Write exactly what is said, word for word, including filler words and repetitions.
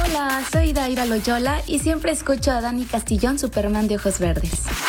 Hola, soy Daira Loyola y siempre escucho a Dani Castillón, Superman de ojos verdes.